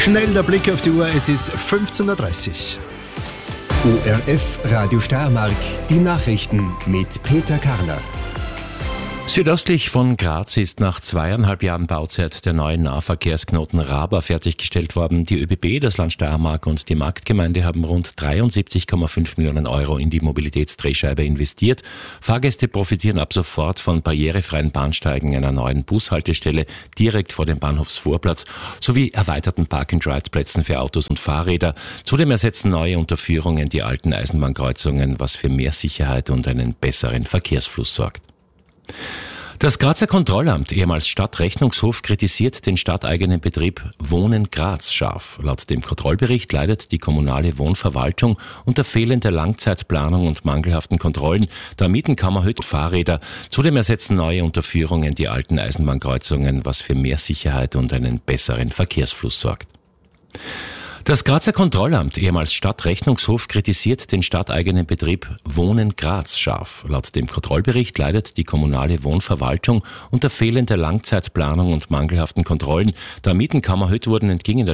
Schnell der Blick auf die Uhr, es ist 15.30 Uhr. ORF Radio Steiermark, die Nachrichten mit Peter Karner. Südöstlich von Graz ist nach 2,5 Jahren Bauzeit der neue Nahverkehrsknoten Raba fertiggestellt worden. Die ÖBB, das Land Steiermark und die Marktgemeinde haben rund 73,5 Millionen Euro in die Mobilitätsdrehscheibe investiert. Fahrgäste profitieren ab sofort von barrierefreien Bahnsteigen, einer neuen Bushaltestelle direkt vor dem Bahnhofsvorplatz sowie erweiterten Park-and-Ride-Plätzen für Autos und Fahrräder. Zudem ersetzen neue Unterführungen die alten Eisenbahnkreuzungen, was für mehr Sicherheit und einen besseren Verkehrsfluss sorgt. Das Grazer Kontrollamt, ehemals Stadtrechnungshof, kritisiert den stadteigenen Betrieb Wohnen Graz scharf. Laut dem Kontrollbericht leidet die kommunale Wohnverwaltung unter fehlender Langzeitplanung und mangelhaften Kontrollen der Mietenkammerhütte und Fahrräder. Zudem ersetzen neue Unterführungen die alten Eisenbahnkreuzungen, was für mehr Sicherheit und einen besseren Verkehrsfluss sorgt. Das Grazer Kontrollamt, ehemals Stadtrechnungshof, kritisiert den stadteigenen Betrieb Wohnen Graz scharf. Laut dem Kontrollbericht leidet die kommunale Wohnverwaltung unter fehlender Langzeitplanung und mangelhaften Kontrollen der Mietenkammerhütte wurden entgegen der